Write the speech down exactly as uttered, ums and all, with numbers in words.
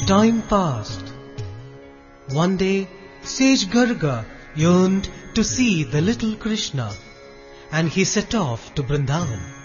Time passed. One day, sage Garga yearned to see the little Krishna, and he set off to Vrindavan.